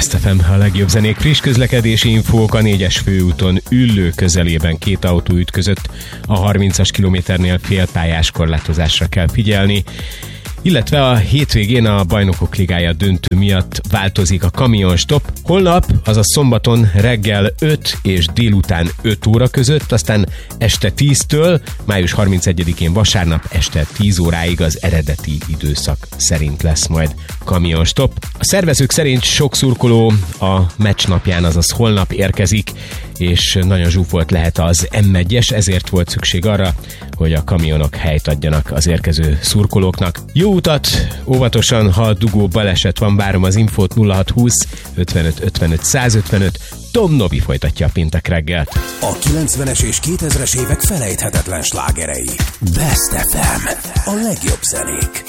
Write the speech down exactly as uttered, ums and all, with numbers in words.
Best ef em, a legjobb zenék, friss közlekedési infók. A négyes főúton Üllő közelében két autó ütközött, a harmincas kilométernél félpályás korlátozásra kell figyelni. Illetve a hétvégén a Bajnokok Ligája döntő miatt változik a kamionstop. Holnap, azaz szombaton reggel öt és délután öt óra között, aztán este tíztől, május harmincegyedikén vasárnap este tíz óráig az eredeti időszak szerint lesz majd kamionstop. A szervezők szerint sok szurkoló a meccs napján, azaz holnap érkezik, és nagyon zsúfolt lehet az em egyes, ezért volt szükség arra, hogy a kamionok helyt adjanak az érkező szurkolóknak. Jó utat, óvatosan, ha dugó baleset van, várom az infót. Nulla hat húsz ötvenöt ötvenöt százötvenöt. Tom Novi folytatja a péntek reggelt. A kilencvenes és kétezres évek felejthetetlen slágerei. Best ef em. A legjobb zenék.